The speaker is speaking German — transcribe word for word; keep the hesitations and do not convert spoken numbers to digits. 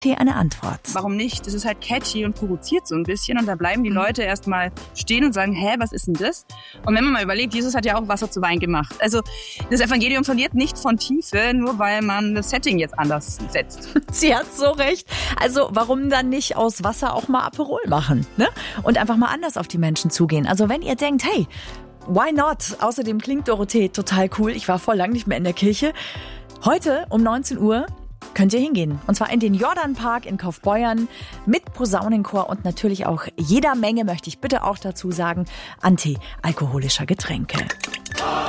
Hier eine Antwort. Warum nicht? Das ist halt catchy und provoziert so ein bisschen und da bleiben die Leute erstmal stehen und sagen, hä, was ist denn das? Und wenn man mal überlegt, Jesus hat ja auch Wasser zu Wein gemacht. Also das Evangelium verliert nicht von Tiefe, nur weil man das Setting jetzt anders setzt. Sie hat so recht. Also warum dann nicht aus Wasser auch mal Aperol machen, ne? Und einfach mal anders auf die Menschen zugehen. Also wenn ihr denkt, hey, why not? Außerdem klingt Dorothee total cool. Ich war voll lang nicht mehr in der Kirche. Heute um neunzehn Uhr könnt ihr hingehen. Und zwar in den Jordanpark in Kaufbeuern mit Posaunenchor und natürlich auch jeder Menge, möchte ich bitte auch dazu sagen, antialkoholischer Getränke.